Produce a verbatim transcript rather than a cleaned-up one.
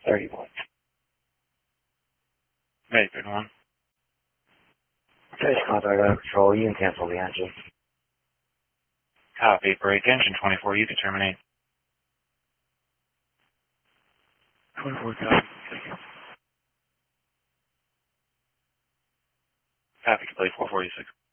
thirty-one. Hey, good one. Trace contact out of control. You can cancel the engine. Copy. Break engine twenty-four. You can terminate. twenty-four copy. Copy complete four forty-six.